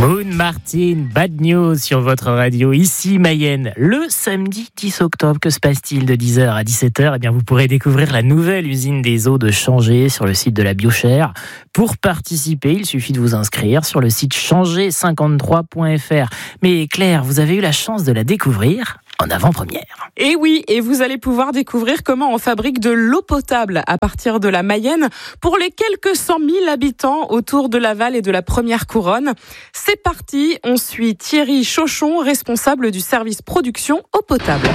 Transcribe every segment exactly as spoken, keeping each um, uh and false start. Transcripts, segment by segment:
Moon Martin, Bad News sur votre radio, ici Mayenne. Le samedi dix octobre, que se passe-t-il de dix heures à dix-sept heures? Eh bien, vous pourrez découvrir la nouvelle usine des eaux de Changé sur le site de la Biochère. Pour participer, il suffit de vous inscrire sur le site changé cinquante-trois point f r. Mais Claire, vous avez eu la chance de la découvrir en avant-première. Et oui, et vous allez pouvoir découvrir comment on fabrique de l'eau potable à partir de la Mayenne pour les quelques cent mille habitants autour de Laval et de la Première Couronne. C'est parti, on suit Thierry Chauchon, responsable du service production eau potable.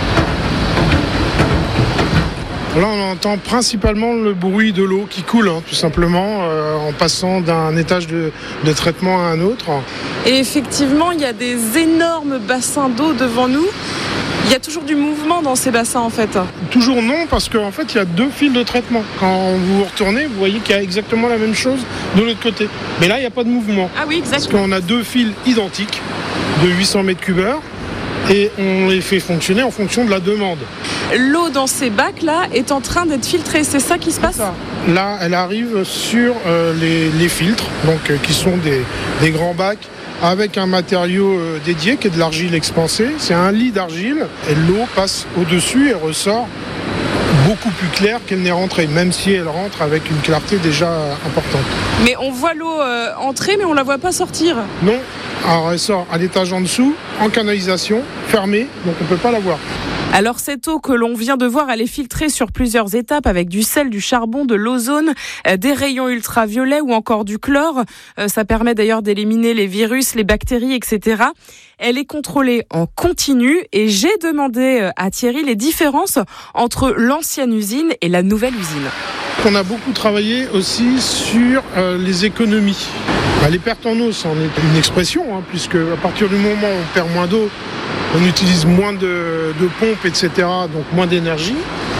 Là, on entend principalement le bruit de l'eau qui coule, hein, tout simplement, euh, en passant d'un étage de, de traitement à un autre. Et effectivement, il y a des énormes bassins d'eau devant nous. Il y a toujours du mouvement dans ces bassins, en fait. Toujours non, parce qu'en fait, il y a deux fils de traitement. Quand vous retournez, vous voyez qu'il y a exactement la même chose de l'autre côté. Mais là, il n'y a pas de mouvement. Ah oui, exactement. Parce qu'on a deux fils identiques de huit cents mètres cubes heure. Et on les fait fonctionner en fonction de la demande. L'eau dans ces bacs-là est en train d'être filtrée, c'est ça qui se passe ? Là, elle arrive sur euh, les, les filtres, donc euh, qui sont des, des grands bacs avec un matériau euh, dédié qui est de l'argile expansée. C'est un lit d'argile et l'eau passe au-dessus et ressort beaucoup plus claire qu'elle n'est rentrée, même si elle rentre avec une clarté déjà importante. Mais on voit l'eau euh, entrer, mais on ne la voit pas sortir. Non, alors elle sort à l'étage en dessous, en canalisation, fermée, donc on ne peut pas la voir. Alors cette eau que l'on vient de voir, elle est filtrée sur plusieurs étapes avec du sel, du charbon, de l'ozone, euh, des rayons ultraviolets ou encore du chlore. Euh, ça permet d'ailleurs d'éliminer les virus, les bactéries, et cetera. Elle est contrôlée en continu et j'ai demandé à Thierry les différences entre l'ancienne usine et la nouvelle usine. On a beaucoup travaillé aussi sur euh, les économies. Bah, les pertes en eau, c'en est une expression, hein, puisque à partir du moment où on perd moins d'eau, on utilise moins de, de pompes, et cetera, donc moins d'énergie.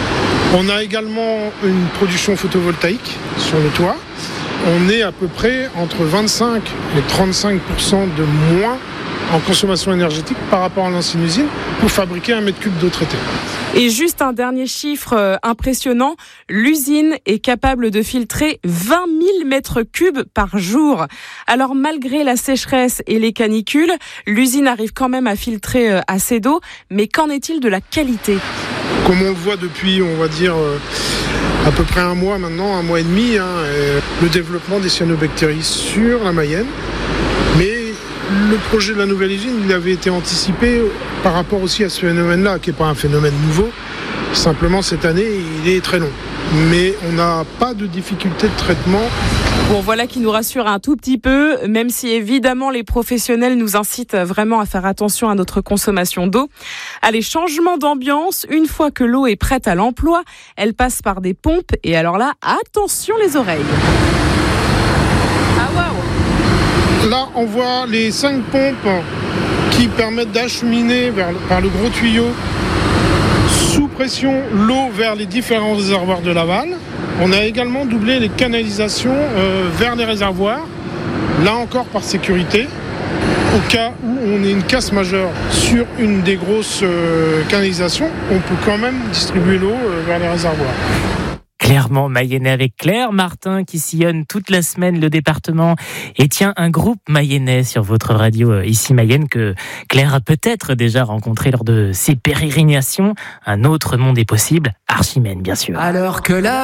On a également une production photovoltaïque sur le toit. On est à peu près entre vingt-cinq et trente-cinq pour cent de moins en consommation énergétique par rapport à l'ancienne usine pour fabriquer un mètre cube d'eau traitée. Et juste un dernier chiffre euh, impressionnant, l'usine est capable de filtrer vingt mille mètres cubes par jour. Alors malgré la sécheresse et les canicules, l'usine arrive quand même à filtrer euh, assez d'eau, mais qu'en est-il de la qualité ? Comme on le voit depuis, on va dire, euh, à peu près un mois maintenant, un mois et demi, hein, euh, le développement des cyanobactéries sur la Mayenne. Mais le projet de la nouvelle usine, il avait été anticipé par rapport aussi à ce phénomène-là, qui n'est pas un phénomène nouveau. Simplement, cette année, il est très long. Mais on n'a pas de difficulté de traitement. Bon, voilà qui nous rassure un tout petit peu, même si évidemment les professionnels nous incitent vraiment à faire attention à notre consommation d'eau. Allez, changement d'ambiance. Une fois que l'eau est prête à l'emploi, elle passe par des pompes. Et alors là, attention les oreilles. Ah waouh! Là, on voit les cinq pompes qui permettent d'acheminer vers, par le gros tuyau sous pression l'eau vers les différents réservoirs de Laval. On a également doublé les canalisations euh, vers les réservoirs, là encore par sécurité. Au cas où on ait une casse majeure sur une des grosses euh, canalisations, on peut quand même distribuer l'eau euh, vers les réservoirs. Clairement mayennais avec Claire Martin qui sillonne toute la semaine le département et tient un groupe mayennais sur votre radio ici Mayenne que Claire a peut-être déjà rencontré lors de ses pérégrinations. Un autre monde est possible, Archimède bien sûr. Alors que là